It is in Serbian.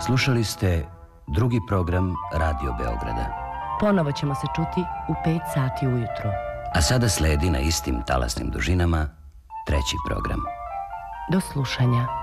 Slušali ste drugi program Radio Beograda. Ponovo ćemo se čuti u 5 sati ujutro. A sada sledi na istim talasnim dužinama treći program. Do slušanja.